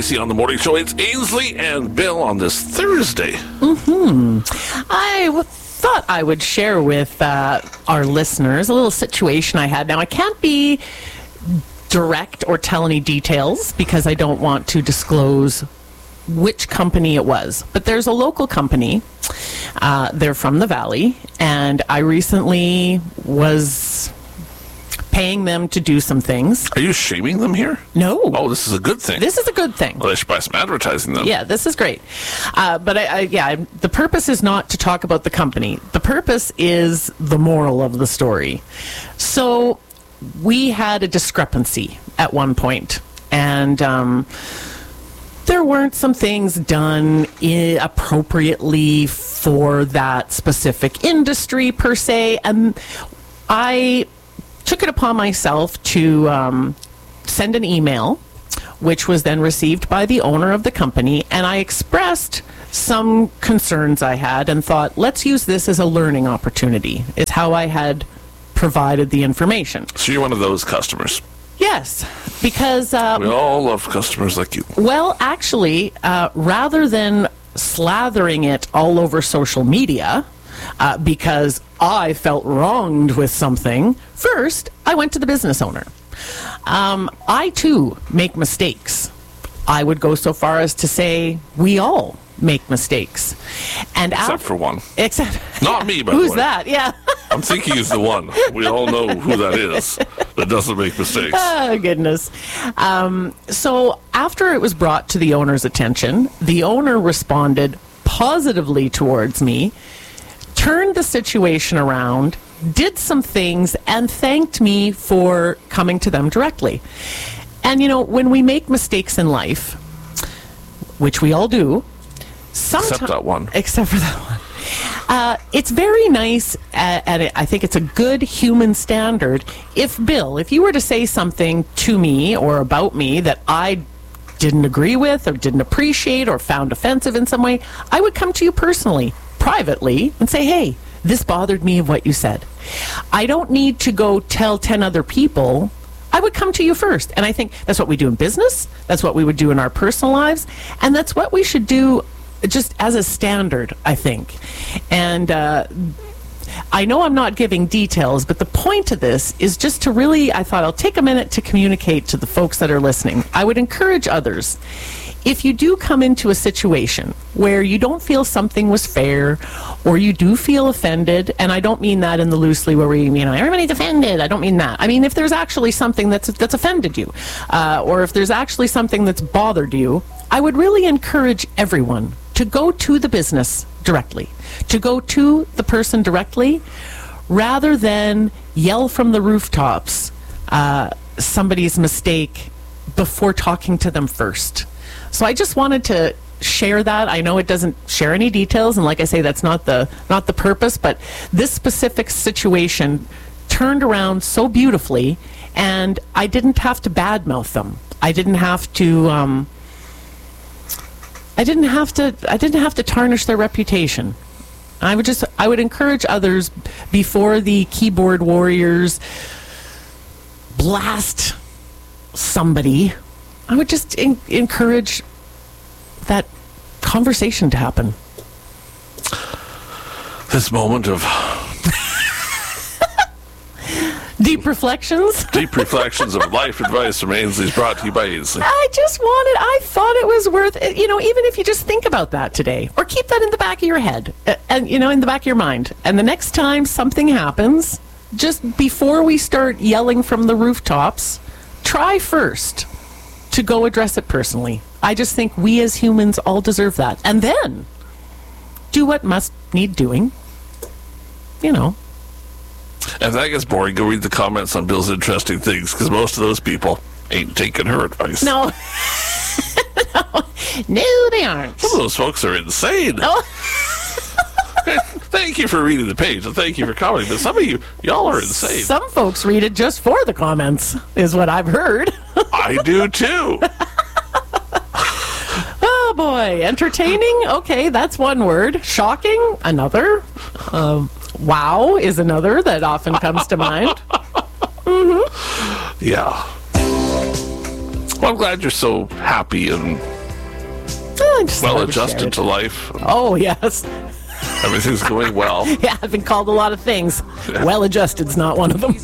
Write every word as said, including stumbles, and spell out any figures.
Tracy on the morning show. It's Ainsley and Bill on this Thursday. Mm-hmm. I w- thought I would share with uh, our listeners a little situation I had. Now, I can't be direct or tell any details because I don't want to disclose which company it was. But there's a local company. Uh, they're from the Valley, and I recently was paying them to do some things. Are you shaming them here? No. Oh, this is a good thing. This is a good thing. Well, they should buy some advertising then. Yeah, this is great. Uh, but I, I, yeah, the purpose is not to talk about the company. The purpose is the moral of the story. So we had a discrepancy at one point, and um, there weren't some things done I- appropriately for that specific industry per se, and I took it upon myself to um, send an email, which was then received by the owner of the company, and I expressed some concerns I had and thought, let's use this as a learning opportunity. It's how I had provided the information. So you're one of those customers. Yes, because... Uh, we all love customers like you. Well, actually, uh, rather than slathering it all over social media... Uh, because I felt wronged with something, first, I went to the business owner. Um, I, too, make mistakes. I would go so far as to say we all make mistakes. And Except af- for one. Except... Not yeah. me, by Who's the way. that? Yeah. I'm thinking he's the one. We all know who that is that doesn't make mistakes. Oh, goodness. Um, so after it was brought to the owner's attention, the owner responded positively towards me, turned the situation around, did some things, and thanked me for coming to them directly. And, you know, when we make mistakes in life, which we all do, sometimes... Except that one. Except for that one. Uh, it's very nice, uh, and I think it's a good human standard, if, Bill, if you were to say something to me or about me that I didn't agree with or didn't appreciate or found offensive in some way, I would come to you personally, privately, and say, hey, this bothered me of what you said. I don't need to go tell ten other people. I would come to you first. And I think that's what we do in business. That's what we would do in our personal lives. And that's what we should do just as a standard, I think. And uh, I know I'm not giving details, but the point of this is just to really, I thought I'll take a minute to communicate to the folks that are listening. I would encourage others, if you do come into a situation where you don't feel something was fair or you do feel offended, and I don't mean that in the loosely where we, you know, everybody's offended. I don't mean that. I mean, if there's actually something that's that's offended you, uh, or if there's actually something that's bothered you, I would really encourage everyone to go to the business directly, to go to the person directly, rather than yell from the rooftops uh, somebody's mistake before talking to them first. So I just wanted to share that. I know it doesn't share any details, and like I say, that's not the not the purpose, but this specific situation turned around so beautifully, and I didn't have to badmouth them. I didn't have to um, I didn't have to I didn't have to tarnish their reputation. I would just I would encourage others, before the keyboard warriors blast somebody, I would just in- encourage that conversation to happen. This moment of Deep reflections. deep reflections of life advice from Ainsley's brought to you by Ainsley. I just wanted, I thought it was worth it, you know, even if you just think about that today, or keep that in the back of your head, uh, and, you know, in the back of your mind. And the next time something happens, just before we start yelling from the rooftops, try first to go address it personally. I just think we as humans all deserve that. And then do what must need doing. You know. If that gets boring, go read the comments on Bill's Interesting Things, because most of those people ain't taking her advice. No. no. No, they aren't. Some of those folks are insane. Oh. Thank you for reading the page, and thank you for commenting, but some of you, y'all are insane. Some folks read it just for the comments, is what I've heard. I do too. Oh boy, entertaining? Okay, that's one word. Shocking? Another. Um, wow is another that often comes to mind. Mm-hmm. Yeah. Well, I'm glad you're so happy and Oh, I just well thought I would share adjusted it. to life. Oh, yes. Everything's going well. Yeah, I've been called a lot of things. Well adjusted's not one of them.